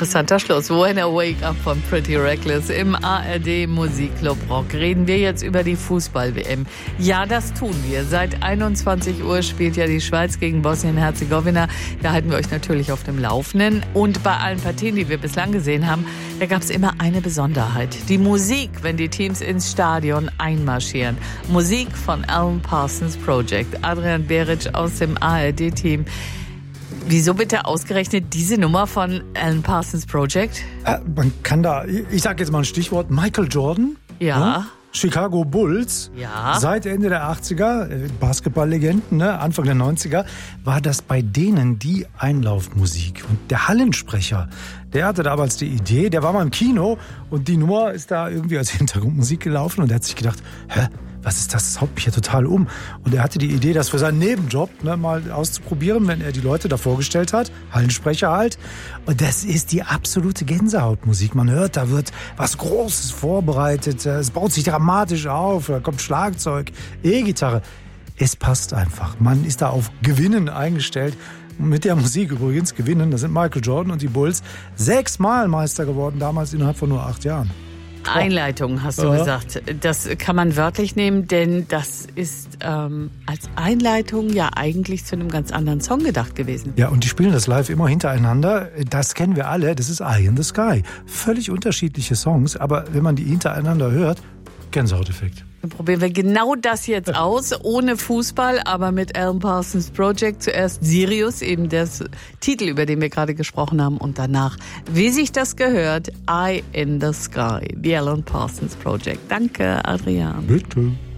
Interessanter Schluss. When I Wake Up von Pretty Reckless im ARD Musikclub Rock. Reden wir jetzt über die Fußball-WM. Ja, das tun wir. Seit 21 Uhr spielt ja die Schweiz gegen Bosnien-Herzegowina. Da halten wir euch natürlich auf dem Laufenden. Und bei allen Partien, die wir bislang gesehen haben, da gab es immer eine Besonderheit. Die Musik, wenn die Teams ins Stadion einmarschieren. Musik von Alan Parsons Project. Adrian Beric aus dem ARD-Team. Wieso bitte ausgerechnet diese Nummer von Alan Parsons Project? Man kann da, ich sage jetzt mal ein Stichwort, Michael Jordan. Ja. Chicago Bulls. Ja. Seit Ende der 80er, Basketballlegenden, Anfang der 90er, war das bei denen die Einlaufmusik. Und der Hallensprecher, der hatte damals die Idee, der war mal im Kino und die Nummer ist da irgendwie als Hintergrundmusik gelaufen und er hat sich gedacht, was ist das? Das haut mich ja total um. Und er hatte die Idee, das für seinen Nebenjob mal auszuprobieren, wenn er die Leute da vorgestellt hat. Hallensprecher halt. Und das ist die absolute Gänsehautmusik. Man hört, da wird was Großes vorbereitet. Es baut sich dramatisch auf. Da kommt Schlagzeug, E-Gitarre. Es passt einfach. Man ist da auf Gewinnen eingestellt. Und mit der Musik übrigens gewinnen. Das sind Michael Jordan und die Bulls. 6-mal Meister geworden, damals innerhalb von nur 8 Jahren. Einleitung, hast du gesagt. Das kann man wörtlich nehmen, denn das ist als Einleitung ja eigentlich zu einem ganz anderen Song gedacht gewesen. Ja, und die spielen das live immer hintereinander. Das kennen wir alle, das ist Eye in the Sky. Völlig unterschiedliche Songs, aber wenn man die hintereinander hört, Gänsehauteffekt. Dann probieren wir genau das jetzt aus, ohne Fußball, aber mit Alan Parsons Project. Zuerst Sirius, eben der Titel, über den wir gerade gesprochen haben, und danach, wie sich das gehört, Eye in the Sky, the Alan Parsons Project. Danke, Adrian. Bitte.